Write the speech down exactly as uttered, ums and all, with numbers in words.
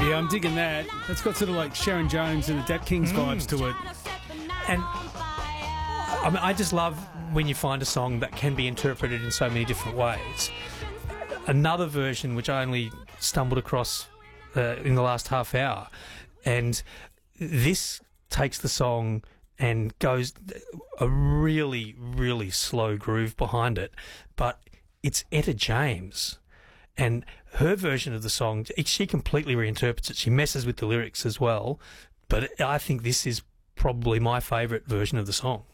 Yeah, I'm digging that. That's got sort of like Sharon Jones and the Dat Kings vibes to it. And I mean, I just love when you find a song that can be interpreted in so many different ways. Another version which I only stumbled across uh, in the last half hour, and this takes the song and goes a really, really slow groove behind it, but it's Etta James. And her version of the song, she completely reinterprets it. She messes with the lyrics as well, but I think this is probably my favourite version of the song.